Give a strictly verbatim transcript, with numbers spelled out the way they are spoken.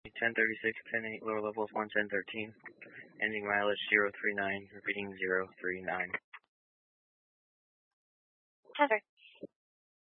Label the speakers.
Speaker 1: ten thirty-six, ten eight, lower levels one ten thirteen, ending mileage zero three nine, repeating zero three nine.
Speaker 2: Heather.